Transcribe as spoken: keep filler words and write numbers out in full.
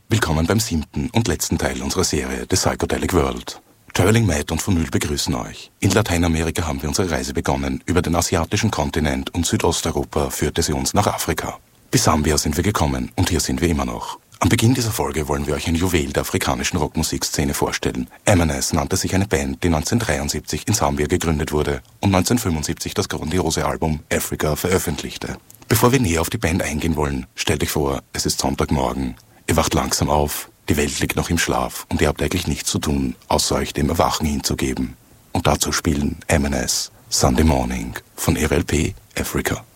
Willkommen beim siebten und letzten Teil unserer Serie The Psychedelic World. Traveling Matt und Vinyl begrüßen euch. In Lateinamerika haben wir unsere Reise begonnen. Über den asiatischen Kontinent und Südosteuropa führte sie uns nach Afrika. Bis Sambia sind wir gekommen und hier sind wir immer noch. Am Beginn dieser Folge wollen wir euch ein Juwel der afrikanischen Rockmusikszene vorstellen. M and S nannte sich eine Band, die neunzehnhundertdreiundsiebzig in Sambia gegründet wurde und neunzehnhundertfünfundsiebzig das grandiose Album Africa veröffentlichte. Bevor wir näher auf die Band eingehen wollen, stellt euch vor, es ist Sonntagmorgen. Ihr wacht langsam auf, die Welt liegt noch im Schlaf und ihr habt eigentlich nichts zu tun, außer euch dem Erwachen hinzugeben. Und dazu spielen M and S Sunday Morning von ihrer L P Africa.